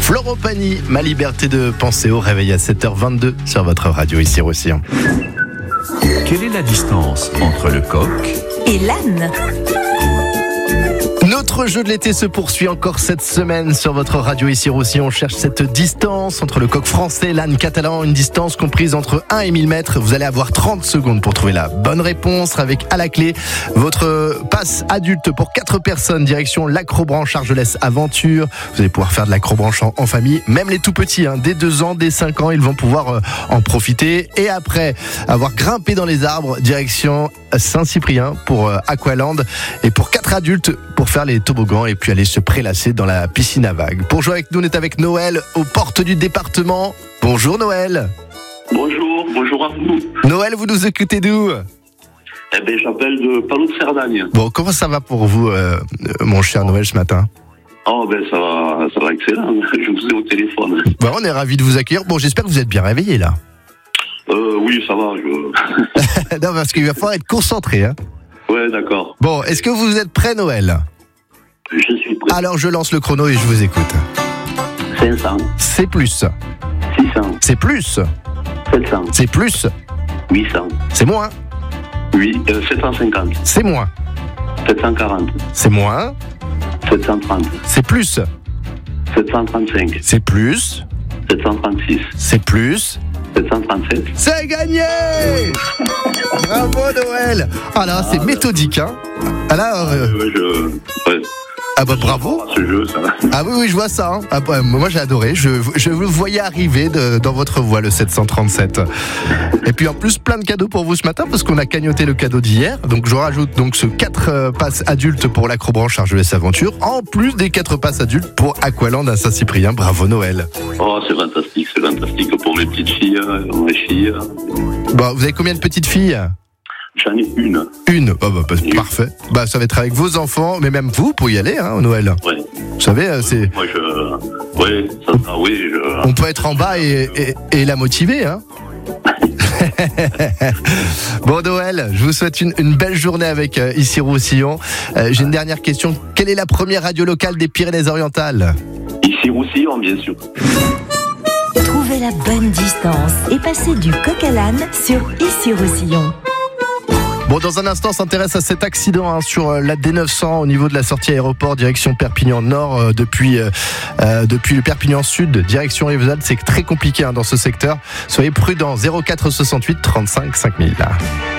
Florent Pagny, ma liberté de penser au réveil à 7h22 sur votre radio ici Roussillon. Quelle est la distance entre le coq et l'âne? Notre jeu de l'été se poursuit encore cette semaine sur votre radio ici Roussillon. On cherche cette distance entre le coq français et l'âne catalan, une distance comprise entre 1 et 1000 mètres. Vous allez avoir 30 secondes pour trouver la bonne réponse avec à la clé votre passe adulte pour 4 personnes direction l'Acrobranche Argelès Aventure. Vous allez pouvoir faire de l'acrobranche en famille, même les tout petits, dès 2 ans, dès 5 ans, ils vont pouvoir en profiter. Et après avoir grimpé dans les arbres, direction Saint-Cyprien pour Aqualand et pour 4 adultes pour faire les toboggans et puis aller se prélasser dans la piscine à vagues. Pour jouer avec nous, on est avec Noël aux portes du département. Bonjour Noël. Bonjour à vous. Noël, vous nous écoutez d'où? J'appelle de Palou de Cerdagne. Bon, comment ça va pour vous, mon cher Noël, ce matin? Ça va excellent. Je vous ai au téléphone. On est ravis de vous accueillir. Bon, j'espère que vous êtes bien réveillés là. Oui, ça va. Non, parce qu'il va falloir être concentré. Ouais, d'accord. Bon, est-ce que vous êtes prêt, Noël? Je suis prêt. Alors, je lance le chrono et je vous écoute. 500. C'est plus. 600. C'est plus. 700. C'est plus. 800. C'est moins. 750. C'est moins. 740. C'est moins. 730. C'est plus. 735. C'est plus. 736. C'est plus. 737. C'est gagné. Bravo Noël. Ah là, c'est méthodique, Alors, bravo. Ce jeu, ça. Ah oui, je vois ça. Moi, j'ai adoré. Je vous voyais arriver dans votre voie, le 737. Et puis en plus, plein de cadeaux pour vous ce matin parce qu'on a cagnoté le cadeau d'hier. Donc je rajoute ce 4 passes adultes pour l'Acrobranche Argelès Aventure, en plus des 4 passes adultes pour Aqualand à Saint-Cyprien. Bravo Noël. Oh, c'est fantastique pour mes petites filles, mes filles. Bon, vous avez combien de petites filles? J'en ai une. Une? Parfait. Ça va être avec vos enfants, mais même vous pour y aller, au Noël. Ouais. Vous savez, c'est... Moi, On peut être en bas et la motiver, Bon Noël, je vous souhaite une belle journée avec ici Roussillon. J'ai une dernière question. Quelle est la première radio locale des Pyrénées-Orientales? Ici Roussillon, bien sûr. Trouvez la bonne distance et passez du coq à l'âne sur ici Roussillon. Bon, dans un instant, on s'intéresse à cet accident sur la D900 au niveau de la sortie aéroport direction Perpignan Nord depuis le Perpignan Sud direction Rivesaltes. C'est très compliqué dans ce secteur. Soyez prudents. 04 68 35 5000.